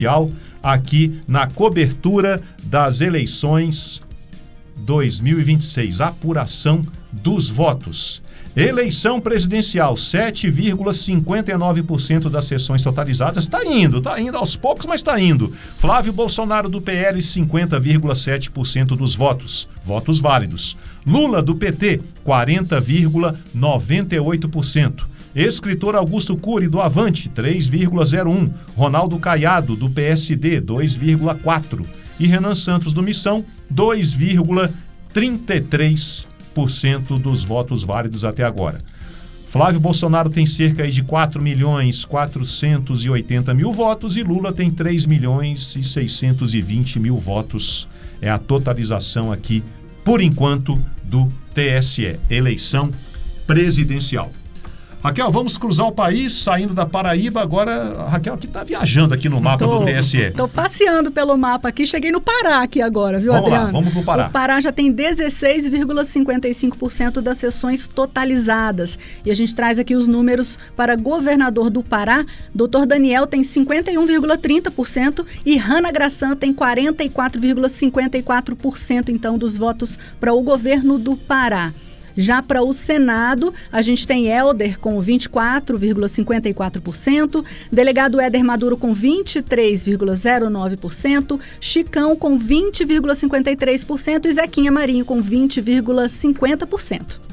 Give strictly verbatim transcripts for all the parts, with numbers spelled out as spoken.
aqui na cobertura das eleições dois mil e vinte e seis, apuração dos votos. Eleição presidencial, sete vírgula cinquenta e nove por cento das sessões totalizadas. Está indo, está indo aos poucos, mas está indo. Flávio Bolsonaro do P L, cinquenta vírgula sete por cento dos votos, votos válidos. Lula do P T, quarenta vírgula noventa e oito por cento. Escritor Augusto Cury do Avante, três vírgula zero um por cento. Ronaldo Caiado do P S D, dois vírgula quatro por cento. E Renan Santos do Missão, dois vírgula trinta e três por cento dos votos válidos até agora. Flávio Bolsonaro tem cerca de quatro milhões quatrocentos e oitenta mil votos e Lula tem três milhões e seiscentos e vinte mil votos. É a totalização aqui, por enquanto, do T S E, eleição presidencial. Raquel, vamos cruzar o país, saindo da Paraíba. Agora, a Raquel aqui está viajando aqui no mapa tô, do T S E. Estou passeando pelo mapa aqui, cheguei no Pará aqui agora, viu, vamos Adriano? Lá, vamos para o Pará. O Pará já tem dezesseis vírgula cinquenta e cinco por cento das sessões totalizadas. E a gente traz aqui os números para governador do Pará. doutor Daniel tem cinquenta e um vírgula trinta por cento e Rana Graçan tem quarenta e quatro vírgula cinquenta e quatro por cento, então, dos votos para o governo do Pará. Já para o Senado, a gente tem Helder com vinte e quatro vírgula cinquenta e quatro por cento, delegado Éder Maduro com vinte e três vírgula zero nove por cento, Chicão com vinte vírgula cinquenta e três por cento e Zequinha Marinho com vinte vírgula cinquenta por cento.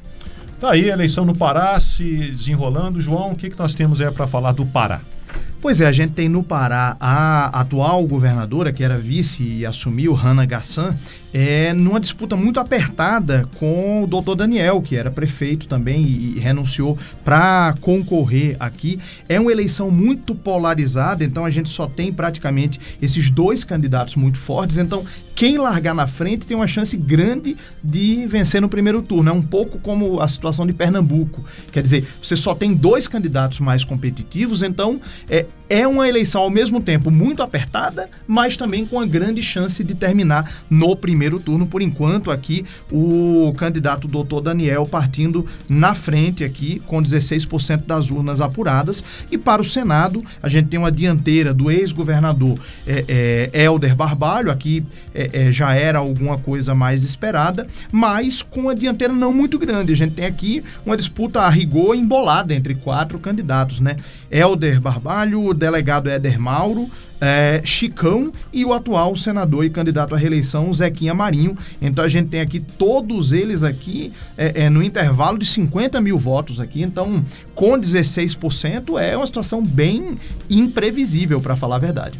Tá aí a eleição no Pará se desenrolando. João, o que, que nós temos aí para falar do Pará? Pois é, a gente tem no Pará a atual governadora, que era vice e assumiu, Rana Graçan, é, numa disputa muito apertada com o doutor Daniel, que era prefeito também e, e renunciou para concorrer aqui. É uma eleição muito polarizada, então a gente só tem praticamente esses dois candidatos muito fortes. Então, quem largar na frente tem uma chance grande de vencer no primeiro turno. É um pouco como a situação de Pernambuco. Quer dizer, você só tem dois candidatos mais competitivos, então é, é uma eleição ao mesmo tempo muito apertada, mas também com uma grande chance de terminar no primeiro turno. Por enquanto, aqui, o candidato doutor Daniel partindo na frente aqui, com dezesseis por cento das urnas apuradas. E para o Senado, a gente tem uma dianteira do ex-governador é, é, Helder Barbalho, aqui é, é, já era alguma coisa mais esperada, mas com a dianteira não muito grande. A gente tem aqui uma disputa a rigor embolada entre quatro candidatos, né? Helder Barbalho, o delegado Éder Mauro, É, Chicão e o atual senador e candidato à reeleição, Zequinha Marinho. Então a gente tem aqui todos eles aqui é, é, no intervalo de cinquenta mil votos aqui. Então, com dezesseis por cento é uma situação bem imprevisível, para falar a verdade.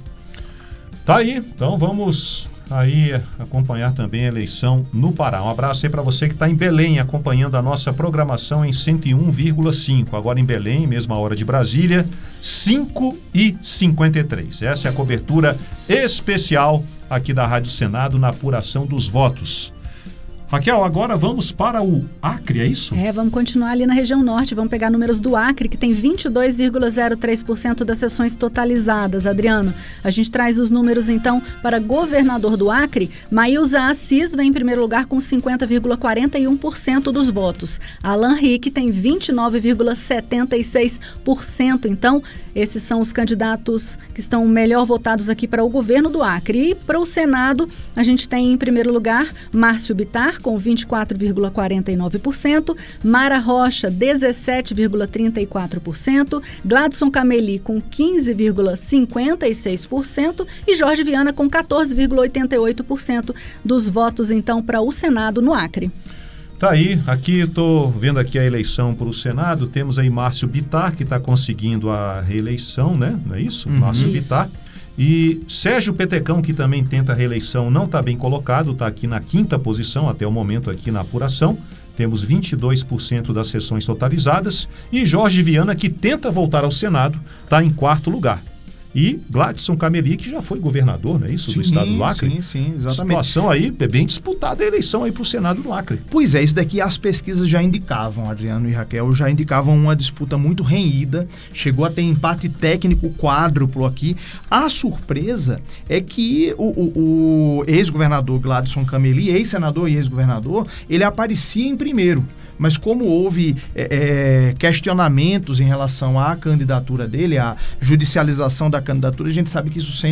Tá aí, então vamos aí acompanhar também a eleição no Pará. Um abraço aí para você que está em Belém, acompanhando a nossa programação em cento e um vírgula cinco. Agora em Belém, mesma hora de Brasília, cinco e cinquenta e três. Essa é a cobertura especial aqui da Rádio Senado na apuração dos votos. Raquel, agora vamos para o Acre, é isso? É, vamos continuar ali na região norte, vamos pegar números do Acre, que tem vinte e dois vírgula zero três por cento das sessões totalizadas. Adriano, a gente traz os números então para governador do Acre. Maílza Assis vem em primeiro lugar com cinquenta vírgula quarenta e um por cento dos votos. Alan Rick tem vinte e nove vírgula setenta e seis por cento. Então, esses são os candidatos que estão melhor votados aqui para o governo do Acre. E para o Senado, a gente tem em primeiro lugar Márcio Bittar, com vinte e quatro vírgula quarenta e nove por cento, Mara Rocha, dezessete vírgula trinta e quatro por cento, Gladson Cameli com quinze vírgula cinquenta e seis por cento e Jorge Viana com quatorze vírgula oitenta e oito por cento dos votos, então, para o Senado no Acre. Tá aí, aqui estou vendo aqui a eleição para o Senado, temos aí Márcio Bittar, que está conseguindo a reeleição, né? Não é isso? Uhum. Márcio Isso. Bittar. E Sérgio Petecão, que também tenta a reeleição, não está bem colocado, está aqui na quinta posição até o momento aqui na apuração. Temos vinte e dois por cento das sessões totalizadas. E Jorge Viana, que tenta voltar ao Senado, está em quarto lugar. E Gladson Cameli, que já foi governador, não é isso? Sim, do estado do Acre. Sim, sim, exatamente. Situação aí é bem disputada a eleição aí para o Senado do Acre. Pois é, isso daqui as pesquisas já indicavam, Adriano e Raquel, já indicavam uma disputa muito renhida, chegou a ter empate técnico quádruplo aqui. A surpresa é que o, o, o ex-governador Gladson Cameli, ex-senador e ex-governador, ele aparecia em primeiro. mas como houve é, é, questionamentos em relação à candidatura dele, à judicialização da candidatura, a gente sabe que isso sempre